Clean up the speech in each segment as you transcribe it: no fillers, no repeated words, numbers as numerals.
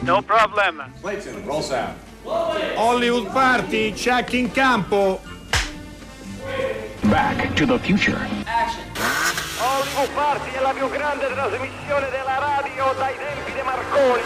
No problem. Clayton, roll sound. Hollywood Party, check in campo. Back to the Future. Hollywood Party è la più grande trasmissione della radio dai tempi di Marconi.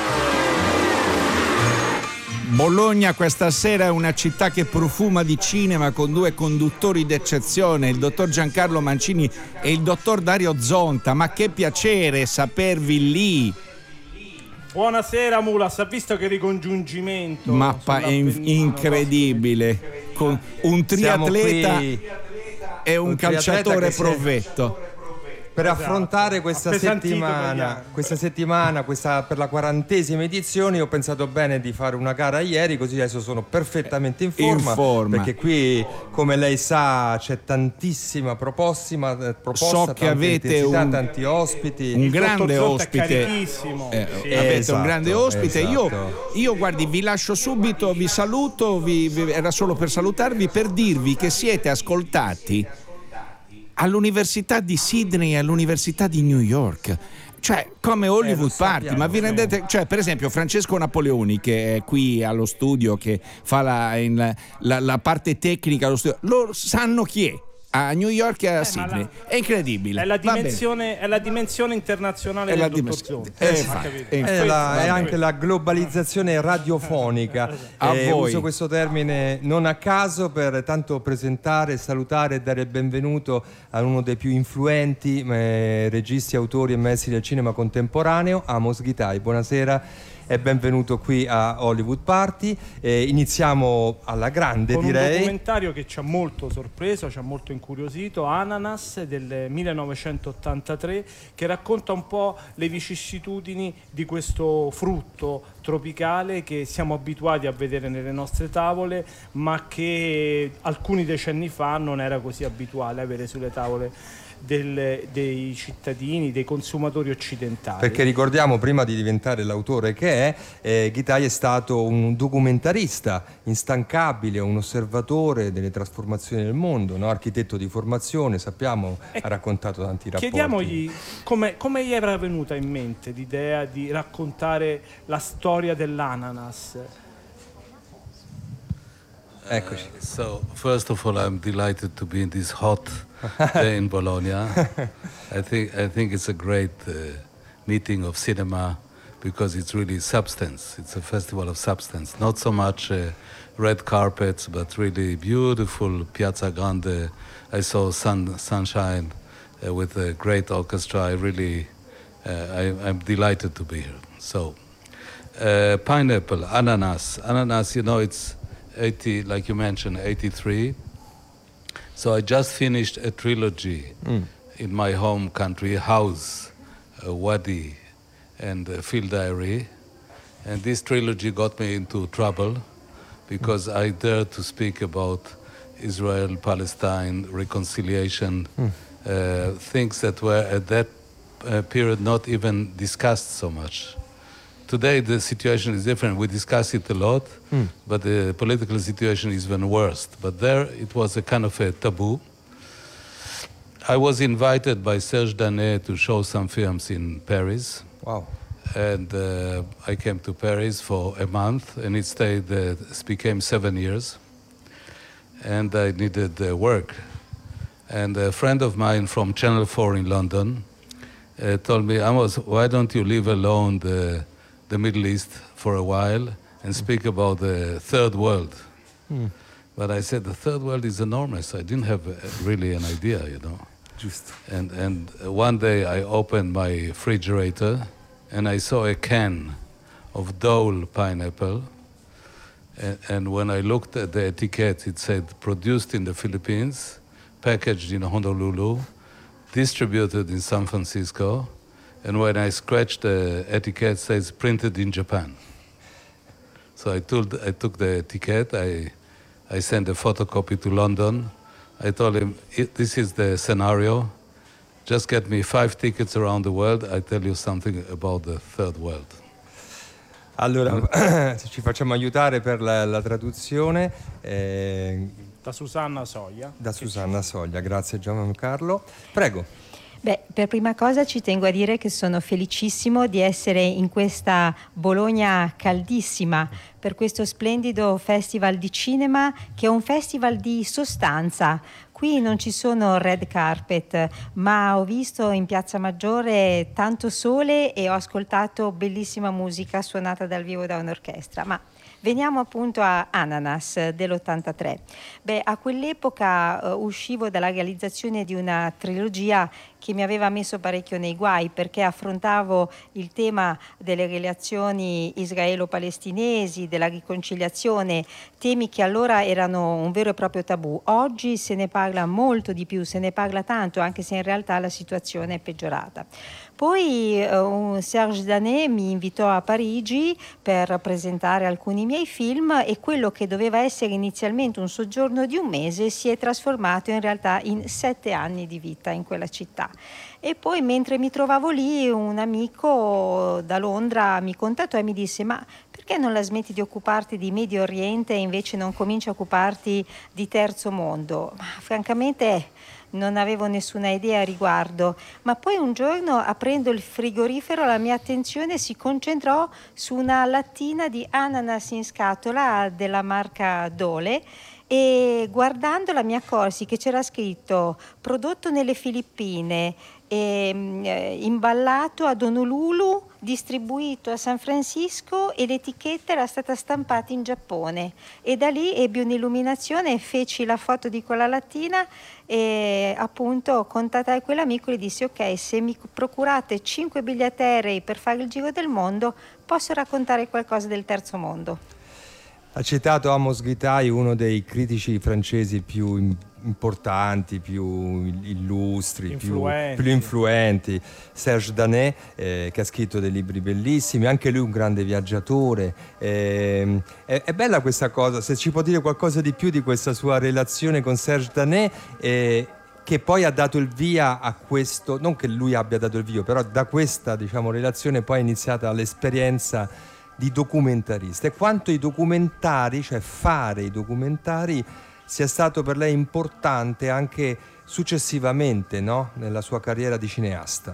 Bologna questa sera è una città che profuma di cinema con due conduttori d'eccezione, il dottor Giancarlo Mancini e il dottor Dario Zonta. Ma che piacere sapervi lì. Buonasera Mulas, ha visto che ricongiungimento? Ma è incredibile, con un triatleta e un calciatore provetto. Per affrontare questa settimana, per la 40ª edizione, ho pensato bene di fare una gara ieri, così adesso sono perfettamente in forma. Perché qui, come lei sa, c'è tantissima proposta, so che avete tanti ospiti, un grande ospite. Avete un grande ospite. Esatto. Io guardi, vi lascio subito, vi saluto, era solo per salutarvi, per dirvi che siete ascoltati all'Università di Sydney e all'Università di New York, cioè come Hollywood Party, ma vi rendete, cioè per esempio Francesco Napoleoni, che è qui allo studio, che fa la parte tecnica allo studio, loro sanno chi è a New York e a Sydney, è incredibile, è la dimensione internazionale del dottor Zonta. È anche la globalizzazione radiofonica. Uso questo termine non a caso per tanto presentare, salutare e dare il benvenuto a uno dei più influenti registi, autori e maestri del cinema contemporaneo, Amos Gitaï. Buonasera e benvenuto qui a Hollywood Party. Iniziamo alla grande, con direi. Un documentario che ci ha molto sorpreso, ci ha molto incuriosito, Ananas del 1983, che racconta un po' le vicissitudini di questo frutto tropicale che siamo abituati a vedere nelle nostre tavole, ma che alcuni decenni fa non era così abituale avere sulle tavole dei cittadini, dei consumatori occidentali. Perché ricordiamo, prima di diventare l'autore che è, Gitaï è stato un documentarista instancabile, un osservatore delle trasformazioni del mondo, no? Architetto di formazione, sappiamo, ha raccontato tanti rapporti. Chiediamogli come gli era venuta in mente l'idea di raccontare la storia dell'ananas. Eccoci. So first of all, I'm delighted to be in this hot day in Bologna. I think it's a great meeting of cinema because it's really substance. It's a festival of substance, not so much red carpets, but really beautiful Piazza Grande. I saw sunshine with a great orchestra. I'm delighted to be here. So pineapple, ananas, you know, it's 80, like you mentioned, 83. So I just finished a trilogy in my home country, House, Wadi, and Field Diary. And this trilogy got me into trouble because I dared to speak about Israel, Palestine, reconciliation, things that were at that period not even discussed so much. Today the situation is different. We discuss it a lot, but the political situation is even worse. But there it was a kind of a taboo. I was invited by Serge Danet to show some films in Paris. Wow. And I came to Paris for a month, and it became 7 years. And I needed work. And a friend of mine from Channel 4 in London told me, Amos, why don't you leave alone the Middle East for a while and speak about the third world. But I said the third world is enormous. I didn't have really an idea, you know. Just. And one day I opened my refrigerator and I saw a can of Dole pineapple. And when I looked at the etiquette, it said produced in the Philippines, packaged in Honolulu, distributed in San Francisco. And when I scratched the etiquette, it says printed in Japan. So I took the etiquette, I sent a photocopy to London. I told him, this is the scenario. Just get me 5 tickets around the world. I tell you something about the third world. Allora, se ci facciamo aiutare per la traduzione. Da Susanna Soglia. Da Susanna Soglia, grazie Giancarlo. Prego. Beh, per prima cosa ci tengo a dire che sono felicissimo di essere in questa Bologna caldissima per questo splendido festival di cinema, che è un festival di sostanza. Qui non ci sono red carpet, ma ho visto in Piazza Maggiore tanto sole e ho ascoltato bellissima musica suonata dal vivo da un'orchestra. Ma veniamo appunto a Ananas dell'83. Beh, a quell'epoca uscivo dalla realizzazione di una trilogia che mi aveva messo parecchio nei guai, perché affrontavo il tema delle relazioni israelo-palestinesi, della riconciliazione, temi che allora erano un vero e proprio tabù. Oggi se ne parla molto di più, se ne parla tanto, anche se in realtà la situazione è peggiorata. Poi Serge Danet mi invitò a Parigi per presentare alcuni miei film e quello che doveva essere inizialmente un soggiorno di un mese si è trasformato in realtà in 7 anni di vita in quella città. E poi mentre mi trovavo lì un amico da Londra mi contattò e mi disse: ma perché non la smetti di occuparti di Medio Oriente e invece non cominci a occuparti di Terzo Mondo? Ma francamente non avevo nessuna idea a riguardo, ma poi un giorno aprendo il frigorifero la mia attenzione si concentrò su una lattina di ananas in scatola della marca Dole e guardandola mi accorsi che c'era scritto prodotto nelle Filippine, imballato ad Honolulu, distribuito a San Francisco e l'etichetta era stata stampata in Giappone. E da lì ebbi un'illuminazione e feci la foto di quella lattina e appunto contattai quell'amico e gli dissi: ok, se mi procurate 5 biglietti aerei per fare il giro del mondo posso raccontare qualcosa del Terzo Mondo. Ha citato Amos Gitaï, uno dei critici francesi più importanti, più illustri, più influenti. Serge Danet, che ha scritto dei libri bellissimi, anche lui un grande viaggiatore. È bella questa cosa, se ci può dire qualcosa di più di questa sua relazione con Serge Danet, che poi ha dato il via a questo, non che lui abbia dato il via, però da questa, diciamo, relazione poi è iniziata l'esperienza di documentarista, e quanto i documentari, cioè fare i documentari, sia stato per lei importante anche successivamente, no? Nella sua carriera di cineasta.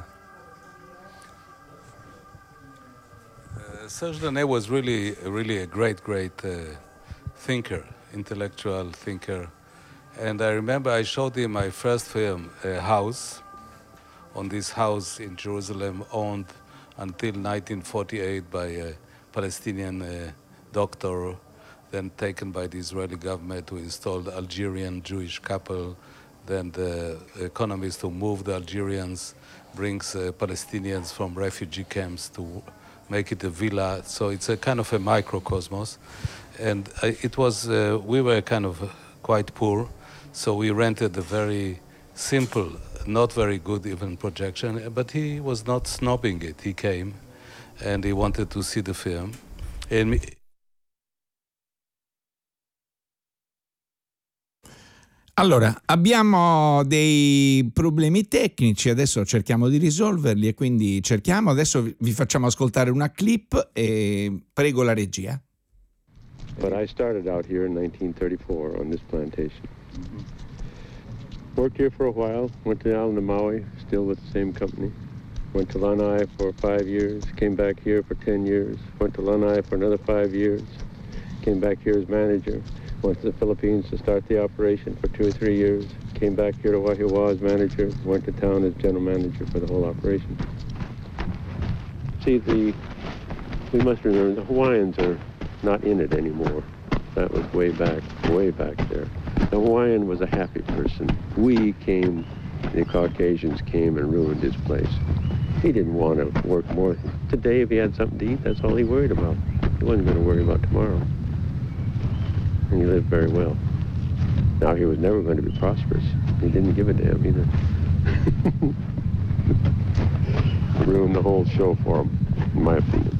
Serge Danet was really a great thinker, intellectual thinker, and I remember I showed him my first film, House. On this house in Jerusalem, owned until 1948 by a Palestinian doctor, then taken by the Israeli government who installed the Algerian Jewish couple, then the economist who moved the Algerians brings Palestinians from refugee camps to make it a villa. So it's a kind of a microcosmos. And it was, we were kind of quite poor, so we rented a very simple, not very good even projection, but he was not snobbing it. He came and he wanted to see the film. And allora, abbiamo dei problemi tecnici, adesso cerchiamo di risolverli e quindi adesso vi facciamo ascoltare una clip e prego la regia. But I started out here in 1934 on this plantation. Worked here for a while, went to the island of Maui, still with the same company. Went to Lanai for 5 years, came back here for 10 years, went to Lanai for another 5 years, came back here as manager, went to the Philippines to start the operation for 2 or 3 years, came back here to Wahiawa as manager, went to town as general manager for the whole operation. See, we must remember the Hawaiians are not in it anymore. That was way back there. The Hawaiian was a happy person. We came, the Caucasians came and ruined his place. He didn't want to work more. Today, if he had something to eat, that's all he worried about. He wasn't going to worry about tomorrow. And he lived very well. Now, he was never going to be prosperous. He didn't give a damn either. Ruined the whole show for him, in my opinion.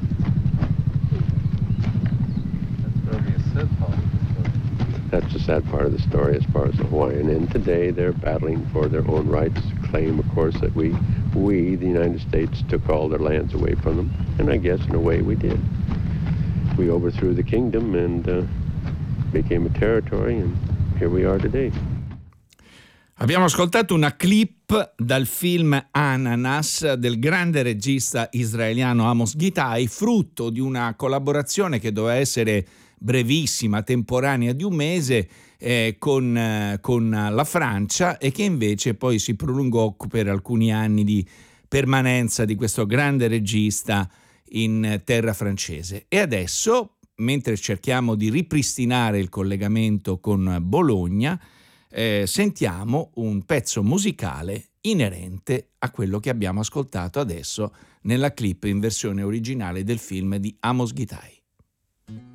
That's the sad part of the story as far as the Hawaiian. And today they're battling for their own rights, claim, of course, that we, the United States, took all their lands away from them. And I guess in a way we did. We overthrew the kingdom and became a territory, and here we are today. Abbiamo ascoltato una clip dal film Ananas del grande regista israeliano Amos Gitai, frutto di una collaborazione che doveva essere brevissima, temporanea di un mese con la Francia, e che invece poi si prolungò per alcuni anni di permanenza di questo grande regista in terra francese. E adesso, mentre cerchiamo di ripristinare il collegamento con Bologna, sentiamo un pezzo musicale inerente a quello che abbiamo ascoltato adesso nella clip in versione originale del film di Amos Gitai.